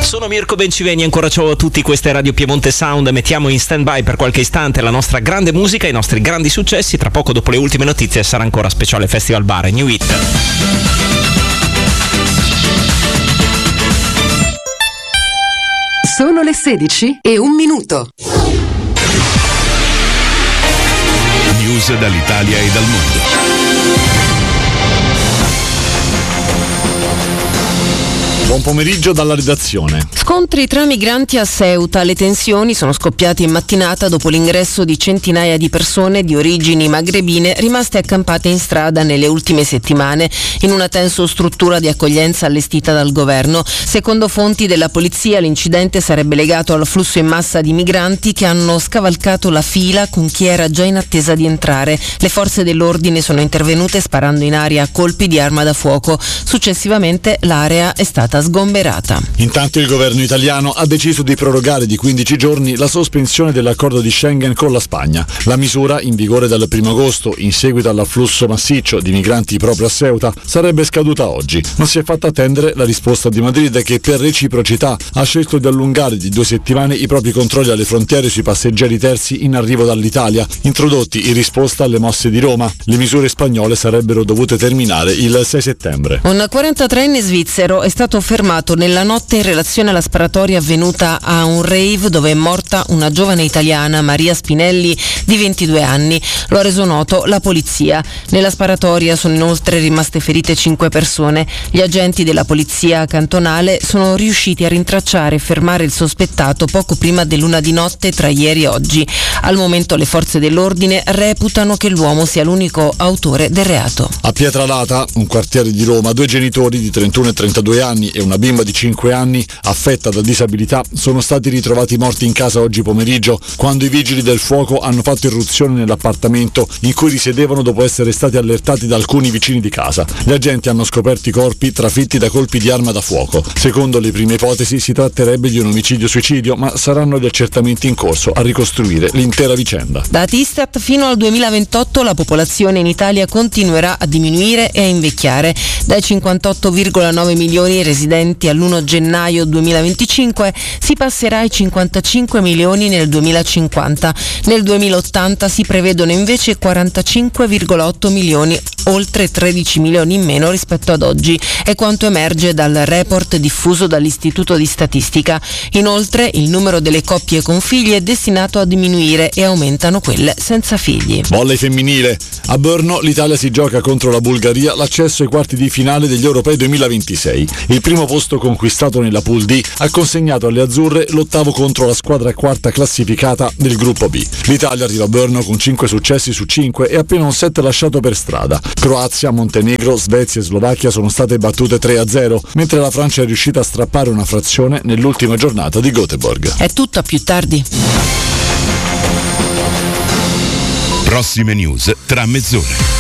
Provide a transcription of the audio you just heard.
Sono Mirko Benciveni, ancora ciao a tutti, questa è Radio Piemonte Sound. Mettiamo in stand-by per qualche istante la nostra grande musica, i nostri grandi successi. Tra poco, dopo le ultime notizie, sarà ancora speciale Festival Bar e New Hit. Sono le 16:01. News dall'Italia e dal mondo. Buon pomeriggio dalla redazione. Scontri tra migranti a Ceuta. Le tensioni sono scoppiate in mattinata dopo l'ingresso di centinaia di persone di origini magrebine rimaste accampate in strada nelle ultime settimane in una tensostruttura di accoglienza allestita dal governo. Secondo fonti della polizia, l'incidente sarebbe legato al flusso in massa di migranti che hanno scavalcato la fila con chi era già in attesa di entrare. Le forze dell'ordine sono intervenute sparando in aria a colpi di arma da fuoco. Successivamente l'area è stata sgomberata. Intanto il governo italiano ha deciso di prorogare di 15 giorni la sospensione dell'accordo di Schengen con la Spagna. La misura, in vigore dal 1 agosto, in seguito all'afflusso massiccio di migranti proprio a Ceuta, sarebbe scaduta oggi. Non si è fatta attendere la risposta di Madrid, che per reciprocità ha scelto di allungare di 2 settimane i propri controlli alle frontiere sui passeggeri terzi in arrivo dall'Italia, introdotti in risposta alle mosse di Roma. Le misure spagnole sarebbero dovute terminare il 6 settembre. Un 43enne svizzero è stato fermato nella notte in relazione alla sparatoria avvenuta a un rave dove è morta una giovane italiana, Maria Spinelli, di 22 anni. Lo ha reso noto la polizia. Nella sparatoria sono inoltre rimaste ferite 5 persone. Gli agenti della polizia cantonale sono riusciti a rintracciare e fermare il sospettato poco prima dell'1 di notte tra ieri e oggi. Al momento le forze dell'ordine reputano che l'uomo sia l'unico autore del reato. A Pietralata, un quartiere di Roma, 2 genitori di 31 e 32 anni e una bimba di 5 anni affetta da disabilità sono stati ritrovati morti in casa oggi pomeriggio, quando i vigili del fuoco hanno fatto irruzione nell'appartamento in cui risiedevano dopo essere stati allertati da alcuni vicini di casa. Gli agenti hanno scoperto i corpi trafitti da colpi di arma da fuoco. Secondo le prime ipotesi si tratterebbe di un omicidio-suicidio, ma saranno gli accertamenti in corso a ricostruire l'intera vicenda. Dati Istat, fino al 2028 la popolazione in Italia continuerà a diminuire e a invecchiare. Dai 58,9 milioni residenti all'1 gennaio 2025 si passerà ai 55 milioni nel 2050. Nel 2080 si prevedono invece 45,8 milioni, oltre 13 milioni in meno rispetto ad oggi, è quanto emerge dal report diffuso dall'Istituto di Statistica. Inoltre il numero delle coppie con figli è destinato a diminuire e aumentano quelle senza figli. Volley femminile. A Brno l'Italia si gioca contro la Bulgaria l'accesso ai quarti di finale degli Europei 2026. Il primo posto conquistato nella Pool D ha consegnato alle azzurre l'8º contro la squadra quarta classificata del gruppo B. L'Italia arriva a Brno con 5 successi su 5 e appena un 7 lasciato per strada. Croazia, Montenegro, Svezia e Slovacchia sono state battute 3-0, mentre la Francia è riuscita a strappare una frazione nell'ultima giornata di Göteborg. È tutto, a più tardi. Prossime news tra mezz'ora.